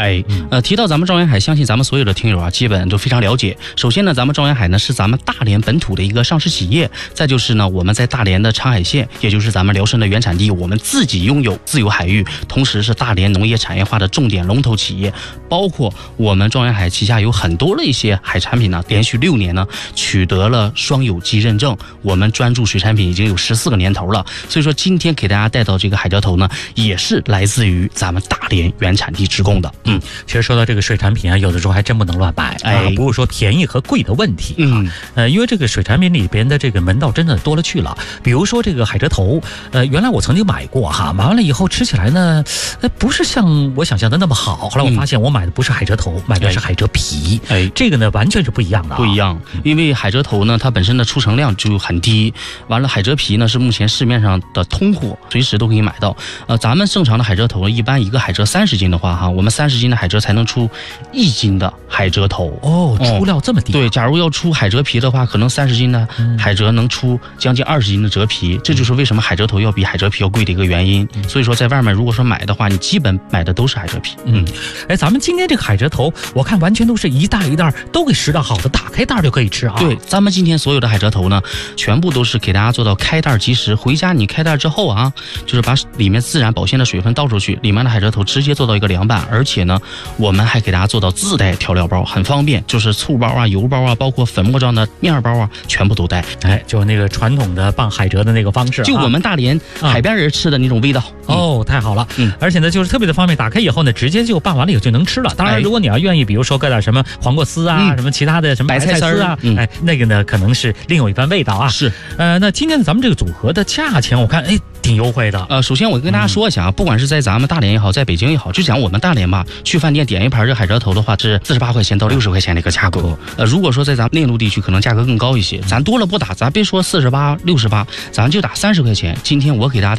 提到咱们状元海，相信咱们所有的听友啊，基本都非常了解。首先呢，咱们状元海呢是咱们大连本土的一个上市企业，再就是呢，我们在大连的长海县，也就是咱们辽参的原产地，我们自己拥有自由海域，同时是大连农业产业化的重点龙头企业。包括我们状元海旗下有很多的一些海产品呢，连续6年呢取得了双有机认证，我们专注水产品已经有14个年头了。所以说今天给大家带到这个海蜇头呢，也是来自于咱们大连原产地直供的。 其实说到这个水产品啊，有的时候还真不能乱买不是说便宜和贵的问题因为这个水产品里边的这个门道真的多了去了。比如说这个海蜇头，原来我曾经买过买完了以后吃起来呢，不是像我想象的那么好。后来我发现我买的不是海蜇头，买的是海蜇皮。这个呢完全是不一样的。 不一样，因为海蜇头呢，它本身的出成量就很低，完了海蜇皮呢是目前市面上的通货，随时都可以买到。咱们正常的海蜇头，一般一个海蜇30斤的话我们30斤的海蜇才能出1斤的海蜇头。 出料这么低。 对，假如要出海蜇皮的话，可能30斤的海蜇能出将近20斤的蜇皮，这就是为什么海蜇头要比海蜇皮要贵的一个原因。所以说在外面如果说买的话，你基本买的都是海蜇皮。 咱们今天这个海蜇头，我看完全都是一袋一袋都给拾到好的，打开袋就可以吃啊。 对，咱们今天所有的海蜇头呢，全部都是给大家做到开袋即食。回家你开袋之后就是把里面自然保鲜的水分倒出去，里面的海蜇头直接做到一个凉拌。而且呢，我们还给大家做到自带调料包，很方便，就是醋包油包包括粉末状的面包全部都带。 就那个传统的拌海蜇的那个方式， 就我们大连海边人吃的那种味道。 太好了。而且呢，就是特别的方便，打开以后呢，直接就拌完了以后就能吃了。当然，如果你要愿意，比如说搁点什么黄瓜丝什么其他的什么白菜丝那个呢可能是另有一番味道啊。 是。 那今天咱们这个组合的价钱，我看挺优惠的。 首先我跟大家说一下不管是在咱们大连也好，在北京也好，就讲我们大连吧，去饭店点一盘这海蜇头的话，是48块钱到60块钱的一个价格。如果说在咱们内陆地区，可能价格更高一些。咱多了不打，咱别说48、68，咱就打30块钱。今天我给大家